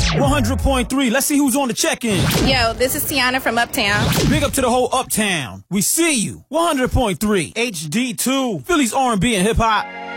100.3. Let's see who's on the check-in. Yo, this is Tiana from Uptown. Big up to the whole Uptown. We see you. 100.3. HD2. Philly's R&B and hip-hop.